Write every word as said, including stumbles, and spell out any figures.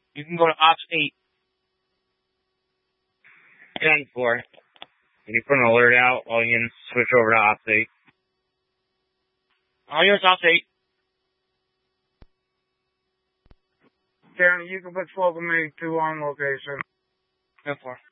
You can go to Ops eight. ten four. Can you put an alert out while you can switch over to Ops eight? All yours, Ops eight. County, you can put Slocum eighty-two on location. ten four.